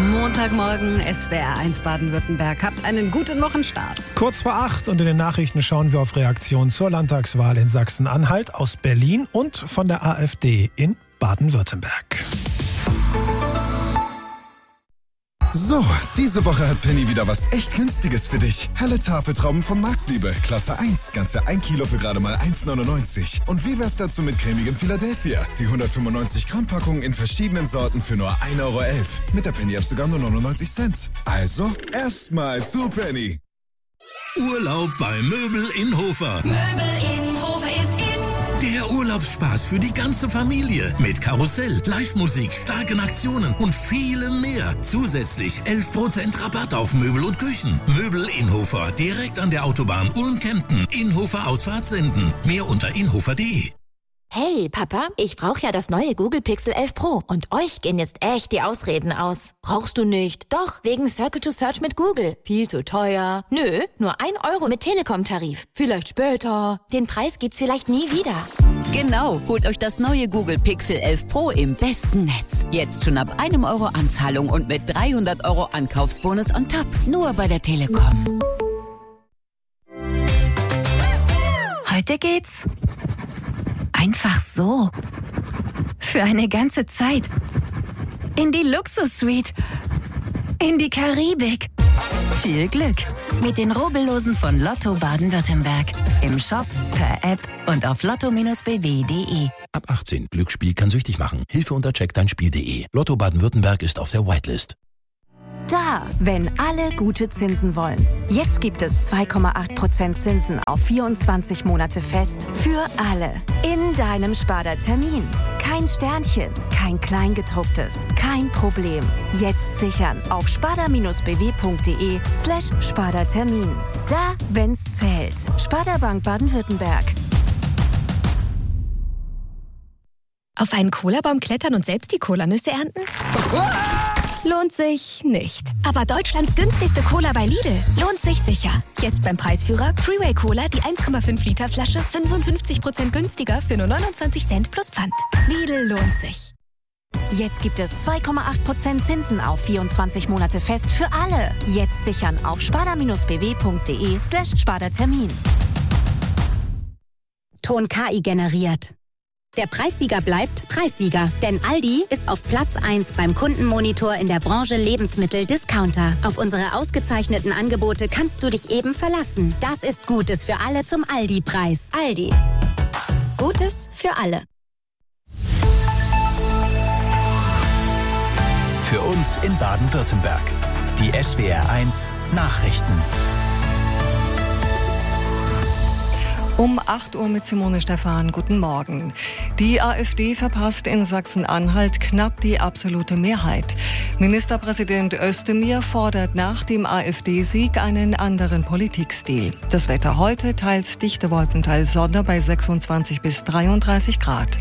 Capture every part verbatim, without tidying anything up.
Montagmorgen, S W R eins Baden-Württemberg. Habt einen guten Wochenstart. Kurz vor acht und in den Nachrichten schauen wir auf Reaktionen zur Landtagswahl in Sachsen-Anhalt, aus Berlin und von der AfD in Baden-Württemberg. So, diese Woche hat Penny wieder was echt Günstiges für dich. Helle Tafeltrauben von Marktliebe, Klasse eins, ganze ein Kilo für gerade mal eins neunundneunzig. Und wie wär's dazu mit cremigem Philadelphia? Die hundertfünfundneunzig Gramm Packung in verschiedenen Sorten für nur ein Euro elf. Mit der Penny-App sogar nur neunundneunzig Cent. Also, erstmal zu Penny. Urlaub bei Möbel in Hofer. Möbel in Hofer ist in. Der Urlaubsspaß für die ganze Familie. Mit Karussell, Live-Musik, starken Aktionen und vielem mehr. Zusätzlich elf Prozent Rabatt auf Möbel und Küchen. Möbel in Hofer, direkt an der Autobahn Ulm-Kempten. Inhofer Ausfahrt senden. Mehr unter inhofer punkt de. Hey, Papa, ich brauche ja das neue Google Pixel elf Pro und euch gehen jetzt echt die Ausreden aus. Brauchst du nicht? Doch, wegen Circle to Search mit Google. Viel zu teuer. Nö, nur ein Euro mit Telekom-Tarif. Vielleicht später. Den Preis gibt's vielleicht nie wieder. Genau, holt euch das neue Google Pixel elf Pro im besten Netz. Jetzt schon ab einem Euro Anzahlung und mit dreihundert Euro Ankaufsbonus on top. Nur bei der Telekom. Heute geht's einfach so. Für eine ganze Zeit. In die Luxus-Suite. In die Karibik. Viel Glück mit den Rubbellosen von Lotto Baden-Württemberg. Im Shop, per App und auf lotto Bindestrich b w punkt de. Ab achtzehn. Glücksspiel kann süchtig machen. Hilfe unter check dein spiel punkt de. Lotto Baden-Württemberg ist auf der Whitelist. Da, wenn alle gute Zinsen wollen. Jetzt gibt es zwei Komma acht Prozent Zinsen auf vierundzwanzig Monate fest für alle. In deinem Sparda-Termin. Kein Sternchen, kein Kleingedrucktes, kein Problem. Jetzt sichern auf sparda Bindestrich b w punkt de slash Sparda-Termin. Da, wenn's zählt. Sparda Bank Baden-Württemberg. Auf einen Cola-Baum klettern und selbst die Cola-Nüsse ernten? Lohnt sich nicht. Aber Deutschlands günstigste Cola bei Lidl lohnt sich sicher. Jetzt beim Preisführer Freeway Cola die eins Komma fünf Liter Flasche fünfundfünfzig Prozent günstiger für nur neunundzwanzig Cent plus Pfand. Lidl lohnt sich. Jetzt gibt es zwei Komma acht Prozent Zinsen auf vierundzwanzig Monate fest für alle. Jetzt sichern auf sparda Bindestrich b w punkt de slash Sparda-Termin. Ton K I generiert. Der Preissieger bleibt Preissieger, denn Aldi ist auf Platz eins beim Kundenmonitor in der Branche Lebensmittel-Discounter. Auf unsere ausgezeichneten Angebote kannst du dich eben verlassen. Das ist Gutes für alle zum Aldi-Preis. Aldi. Gutes für alle. Für uns in Baden-Württemberg. Die S W R eins Nachrichten. Um acht Uhr mit Simone Stephan. Guten Morgen. Die AfD verpasst in Sachsen-Anhalt knapp die absolute Mehrheit. Ministerpräsident Özdemir fordert nach dem AfD-Sieg einen anderen Politikstil. Das Wetter heute teils dichte Wolken, teils Sonne bei sechsundzwanzig bis dreiunddreißig Grad.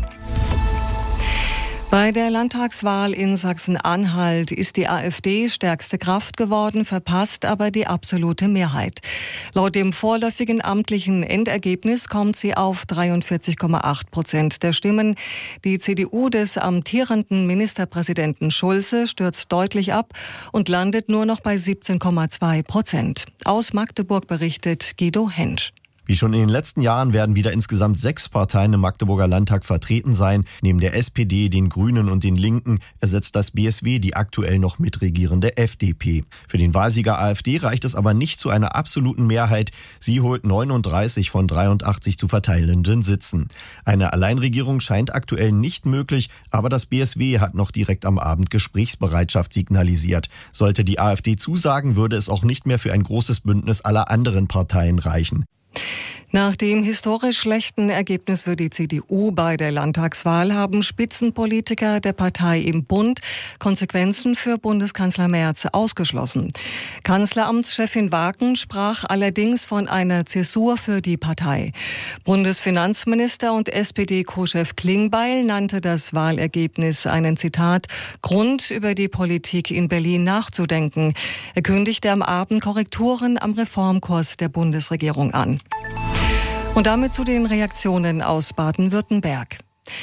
Bei der Landtagswahl in Sachsen-Anhalt ist die AfD stärkste Kraft geworden, verpasst aber die absolute Mehrheit. Laut dem vorläufigen amtlichen Endergebnis kommt sie auf dreiundvierzig Komma acht Prozent der Stimmen. Die C D U des amtierenden Ministerpräsidenten Schulze stürzt deutlich ab und landet nur noch bei siebzehn Komma zwei Prozent. Aus Magdeburg berichtet Guido Hentsch. Wie schon in den letzten Jahren werden wieder insgesamt sechs Parteien im Magdeburger Landtag vertreten sein. Neben der S P D, den Grünen und den Linken ersetzt das B S W die aktuell noch mitregierende F D P. Für den Wahlsieger AfD reicht es aber nicht zu einer absoluten Mehrheit. Sie holt neununddreißig von dreiundachtzig zu verteilenden Sitzen. Eine Alleinregierung scheint aktuell nicht möglich, aber das B S W hat noch direkt am Abend Gesprächsbereitschaft signalisiert. Sollte die AfD zusagen, würde es auch nicht mehr für ein großes Bündnis aller anderen Parteien reichen. Nach dem historisch schlechten Ergebnis für die C D U bei der Landtagswahl haben Spitzenpolitiker der Partei im Bund Konsequenzen für Bundeskanzler Merz ausgeschlossen. Kanzleramtschefin Waken sprach allerdings von einer Zäsur für die Partei. Bundesfinanzminister und S P D-Co-Chef Klingbeil nannte das Wahlergebnis einen, Zitat, Grund, über die Politik in Berlin nachzudenken. Er kündigte am Abend Korrekturen am Reformkurs der Bundesregierung an. Und damit zu den Reaktionen aus Baden-Württemberg.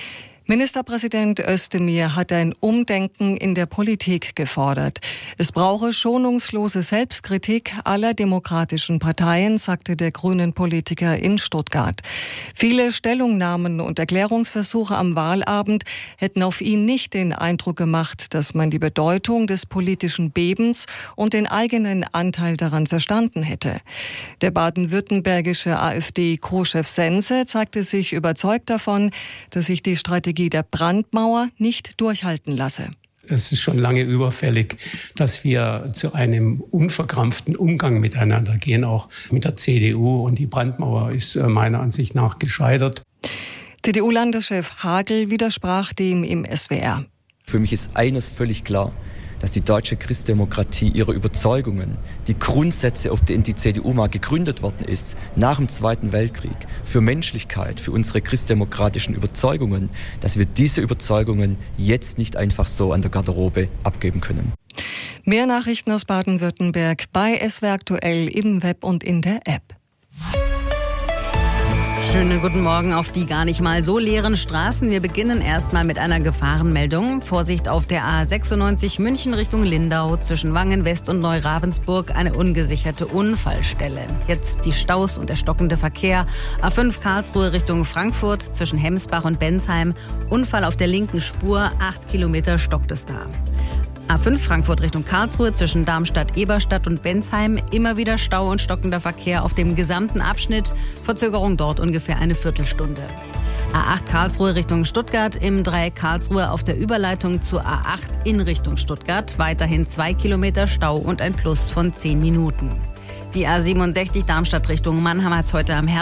Ministerpräsident Özdemir hat ein Umdenken in der Politik gefordert. Es brauche schonungslose Selbstkritik aller demokratischen Parteien, sagte der grünen Politiker in Stuttgart. Viele Stellungnahmen und Erklärungsversuche am Wahlabend hätten auf ihn nicht den Eindruck gemacht, dass man die Bedeutung des politischen Bebens und den eigenen Anteil daran verstanden hätte. Der baden-württembergische AfD-Co-Chef Sense zeigte sich überzeugt davon, dass sich die Strategie der Brandmauer nicht durchhalten lasse. Es ist schon lange überfällig, dass wir zu einem unverkrampften Umgang miteinander gehen, auch mit der C D U. Und die Brandmauer ist meiner Ansicht nach gescheitert. C D U-Landeschef Hagel widersprach dem im S W R. Für mich ist eines völlig klar, dass die deutsche Christdemokratie ihre Überzeugungen, die Grundsätze, auf denen die C D U mal gegründet worden ist, nach dem Zweiten Weltkrieg, für Menschlichkeit, für unsere christdemokratischen Überzeugungen, dass wir diese Überzeugungen jetzt nicht einfach so an der Garderobe abgeben können. Mehr Nachrichten aus Baden-Württemberg bei S W R aktuell im Web und in der App. Schönen guten Morgen auf die gar nicht mal so leeren Straßen. Wir beginnen erstmal mit einer Gefahrenmeldung. Vorsicht auf der A sechsundneunzig München Richtung Lindau. Zwischen Wangen-West und Neuravensburg eine ungesicherte Unfallstelle. Jetzt die Staus und der stockende Verkehr. A fünf Karlsruhe Richtung Frankfurt zwischen Hemsbach und Bensheim. Unfall auf der linken Spur. Acht Kilometer stockt es da. A fünf Frankfurt Richtung Karlsruhe zwischen Darmstadt-Eberstadt und Bensheim. Immer wieder Stau und stockender Verkehr auf dem gesamten Abschnitt. Verzögerung dort ungefähr eine Viertelstunde. A acht Karlsruhe Richtung Stuttgart. Im Dreieck Karlsruhe auf der Überleitung zur A acht in Richtung Stuttgart. Weiterhin zwei Kilometer Stau und ein Plus von zehn Minuten. Die A siebenundsechzig Darmstadt Richtung Mannheim hat heute am Herbst